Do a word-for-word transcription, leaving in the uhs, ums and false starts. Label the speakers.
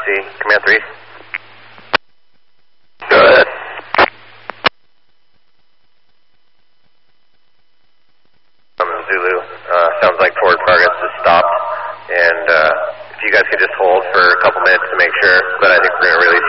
Speaker 1: C, Command three. Go ahead. Um, Zulu, uh, sounds like forward progress has stopped, and uh, if you guys could just hold for a couple minutes to make sure, but I think we're going to release